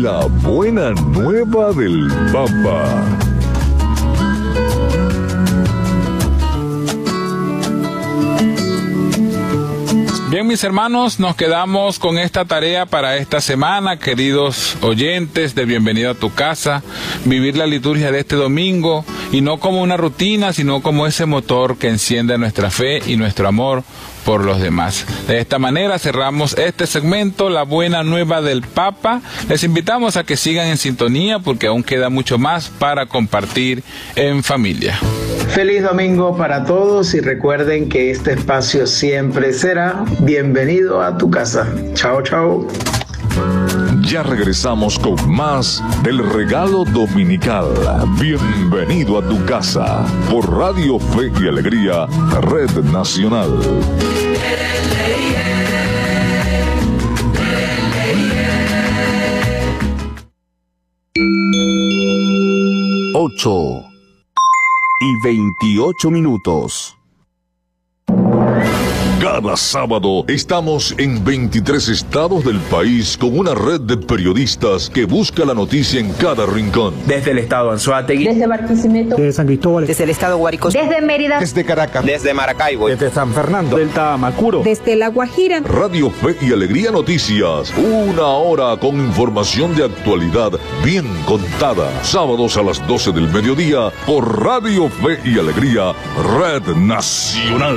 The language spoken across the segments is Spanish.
La buena nueva del Papa. Bien, mis hermanos, nos quedamos con esta tarea para esta semana, queridos oyentes de Bienvenido a tu Casa, vivir la liturgia de este domingo, y no como una rutina, sino como ese motor que enciende nuestra fe y nuestro amor por los demás. De esta manera cerramos este segmento, La Buena Nueva del Papa. Les invitamos a que sigan en sintonía porque aún queda mucho más para compartir en familia. Feliz domingo para todos y recuerden que este espacio siempre será Bienvenido a tu Casa. Chao, chao. Ya regresamos con más del regalo dominical. Bienvenido a tu casa por Radio Fe y Alegría, Red Nacional. 8:28. Cada sábado estamos en 23 estados del país con una red de periodistas que busca la noticia en cada rincón. Desde el estado Anzoátegui, desde Barquisimeto, desde San Cristóbal, desde el estado Guárico, desde Mérida, desde Caracas, desde Maracaibo, desde San Fernando, del Tamacuro, desde La Guajira. Radio Fe y Alegría Noticias, una hora con información de actualidad bien contada. Sábados a las 12 del mediodía por Radio Fe y Alegría, Red Nacional.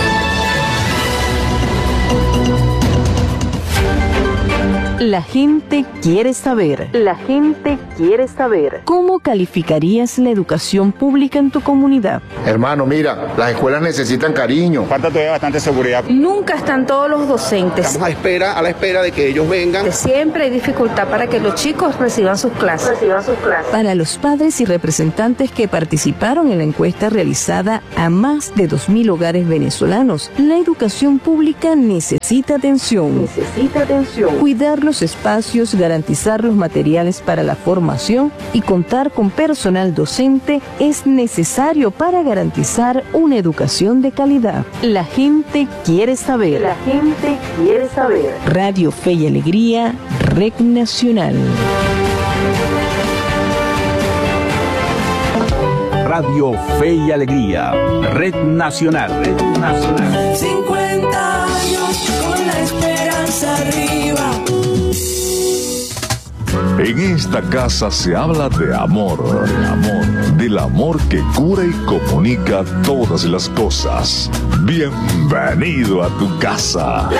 La gente quiere saber. La gente quiere saber. ¿Cómo calificarías la educación pública en tu comunidad? Hermano, mira, las escuelas necesitan cariño. Falta todavía bastante seguridad. Nunca están todos los docentes. Estamos a la espera de que ellos vengan. Siempre hay dificultad para que los chicos reciban sus clases. Para los padres y representantes que participaron en la encuesta realizada a más de 2.000 hogares venezolanos, la educación pública necesita atención. Cuidar los espacios, garantizar los materiales para la formación y contar con personal docente es necesario para garantizar una educación de calidad. La gente quiere saber. La gente quiere saber. Radio Fe y Alegría, Red Nacional. Radio Fe y Alegría, Red Nacional. 50 años con la esperanza arriba. En esta casa se habla de amor, del amor que cura y comunica todas las cosas. Bienvenido a tu casa.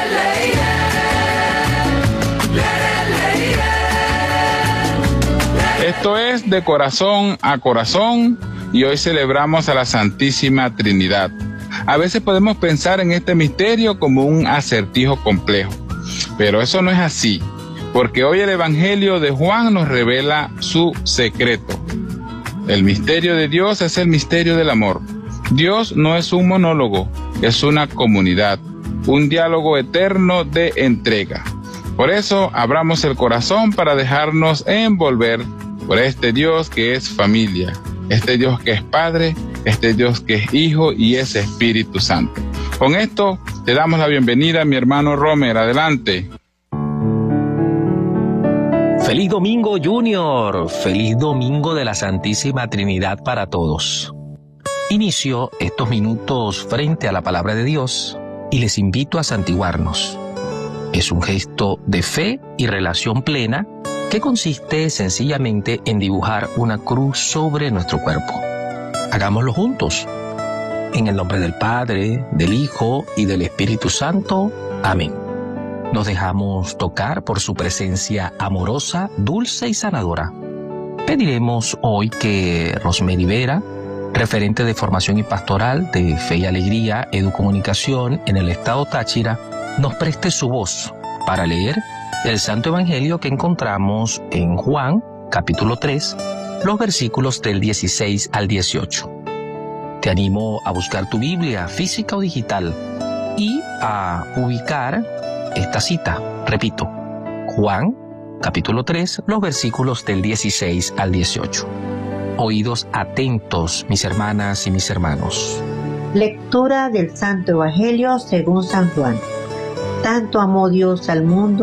Esto es De Corazón a Corazón y hoy celebramos a la Santísima Trinidad. A veces podemos pensar en este misterio como un acertijo complejo, pero eso no es así. Porque hoy el Evangelio de Juan nos revela su secreto. El misterio de Dios es el misterio del amor. Dios no es un monólogo, es una comunidad, un diálogo eterno de entrega. Por eso abramos el corazón para dejarnos envolver por este Dios que es familia, este Dios que es Padre, este Dios que es Hijo y es Espíritu Santo. Con esto te damos la bienvenida a mi hermano Romer. Adelante. Feliz Domingo, Junior. Feliz Domingo de la Santísima Trinidad para todos. Inicio estos minutos frente a la palabra de Dios y les invito a santiguarnos. Es un gesto de fe y relación plena que consiste sencillamente en dibujar una cruz sobre nuestro cuerpo. Hagámoslo juntos. En el nombre del Padre, del Hijo y del Espíritu Santo. Amén. Nos dejamos tocar por su presencia amorosa, dulce y sanadora. Pediremos hoy que Rosemary Vera, referente de formación y pastoral de Fe y Alegría, Educomunicación en el estado Táchira, nos preste su voz para leer el Santo Evangelio que encontramos en Juan, capítulo 3, los versículos del 16 al 18. Te animo a buscar tu Biblia, física o digital, y a ubicar esta cita. Repito, Juan, capítulo 3, los versículos del 16 al 18. Oídos atentos, mis hermanas y mis hermanos. Lectura del Santo Evangelio según San Juan. Tanto amó Dios al mundo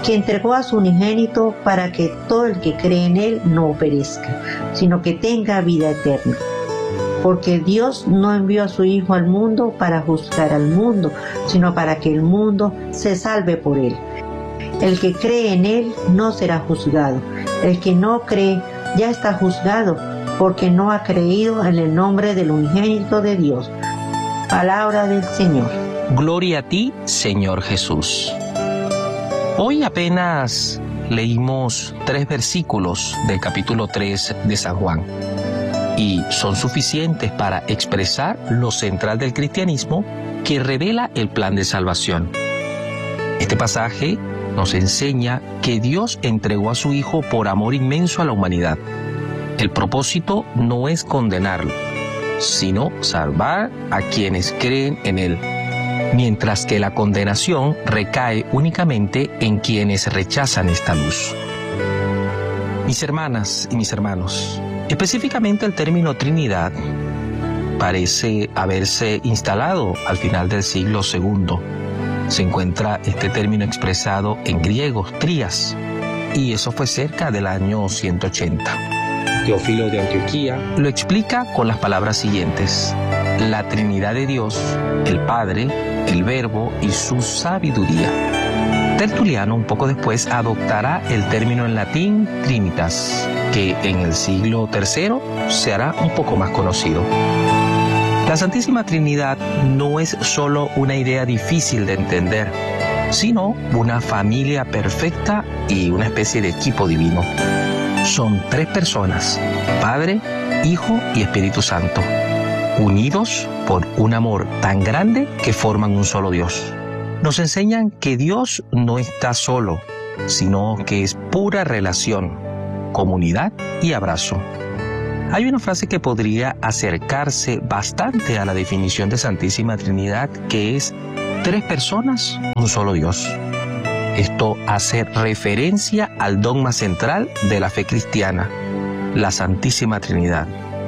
que entregó a su unigénito para que todo el que cree en él no perezca, sino que tenga vida eterna. Porque Dios no envió a su Hijo al mundo para juzgar al mundo, sino para que el mundo se salve por él. El que cree en él no será juzgado. El que no cree ya está juzgado, porque no ha creído en el nombre del unigénito de Dios. Palabra del Señor. Gloria a ti, Señor Jesús. Hoy apenas leímos 3 versículos del capítulo 3 de San Juan, y son suficientes para expresar lo central del cristianismo que revela el plan de salvación. Este pasaje nos enseña que Dios entregó a su Hijo por amor inmenso a la humanidad. El propósito no es condenarlo, sino salvar a quienes creen en Él, mientras que la condenación recae únicamente en quienes rechazan esta luz. Mis hermanas y mis hermanos, específicamente el término Trinidad parece haberse instalado al final del siglo II. Se encuentra este término expresado en griego, trías, y eso fue cerca del año 180. Teófilo de Antioquía lo explica con las palabras siguientes: la Trinidad de Dios, el Padre, el Verbo y su sabiduría. Tertuliano, un poco después, adoptará el término en latín Trinitas, que en el siglo III se hará un poco más conocido. La Santísima Trinidad no es solo una idea difícil de entender, sino una familia perfecta y una especie de equipo divino. Son 3 personas, Padre, Hijo y Espíritu Santo, unidos por un amor tan grande que forman un solo Dios. Nos enseñan que Dios no está solo, sino que es pura relación, comunidad y abrazo. Hay una frase que podría acercarse bastante a la definición de Santísima Trinidad, que es 3 personas, un solo Dios. Esto hace referencia al dogma central de la fe cristiana, la Santísima Trinidad.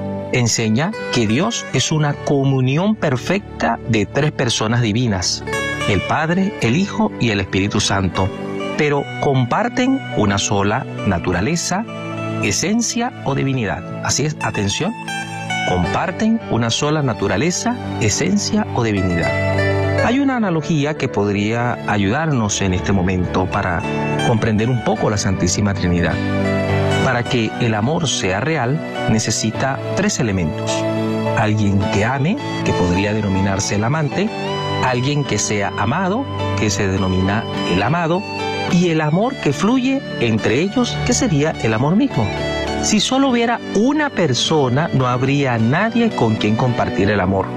Enseña que Dios es una comunión perfecta de 3 personas divinas, el Padre, el Hijo y el Espíritu Santo, pero comparten una sola naturaleza, esencia o divinidad. Así es, atención, comparten una sola naturaleza, esencia o divinidad. Hay una analogía que podría ayudarnos en este momento para comprender un poco la Santísima Trinidad. Para que el amor sea real, necesita 3 elementos. Alguien que ame, que podría denominarse el amante, alguien que sea amado, que se denomina el amado, y el amor que fluye entre ellos, que sería el amor mismo. Si solo hubiera una persona, no habría nadie con quien compartir el amor.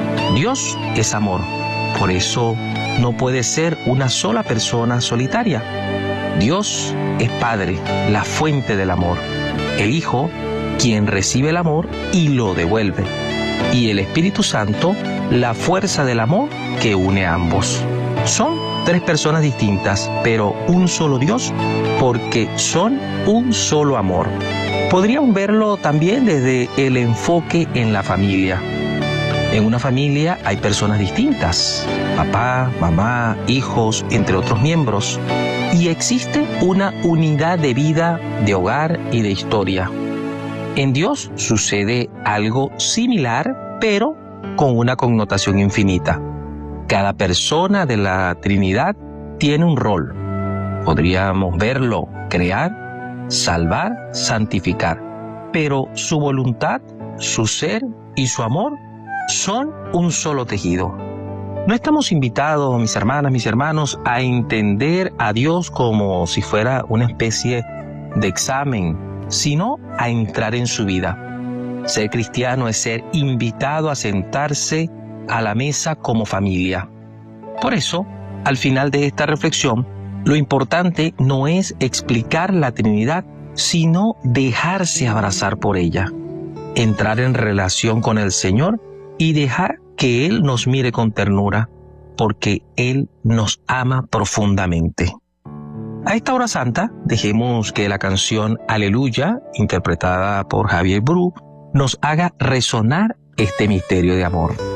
Dios es amor, por eso no puede ser una sola persona solitaria. Dios es Padre, la fuente del amor, el Hijo, quien recibe el amor y lo devuelve, y el Espíritu Santo, la fuerza del amor que une a ambos. Son 3 personas distintas, pero un solo Dios, porque son un solo amor. Podríamos verlo también desde el enfoque en la familia. En una familia hay personas distintas, papá, mamá, hijos, entre otros miembros, y existe una unidad de vida, de hogar y de historia. En Dios sucede algo similar, pero con una connotación infinita. Cada persona de la Trinidad tiene un rol. Podríamos verlo crear, salvar, santificar, pero su voluntad, su ser y su amor son un solo tejido. No estamos invitados, mis hermanas, mis hermanos, a entender a Dios como si fuera una especie de examen, sino a entrar en su vida. Ser cristiano es ser invitado a sentarse a la mesa como familia. Por eso, al final de esta reflexión, lo importante no es explicar la Trinidad, sino dejarse abrazar por ella, entrar en relación con el Señor y dejar que Él nos mire con ternura, porque Él nos ama profundamente. A esta hora santa, dejemos que la canción Aleluya, interpretada por Javier Bru, nos haga resonar este misterio de amor.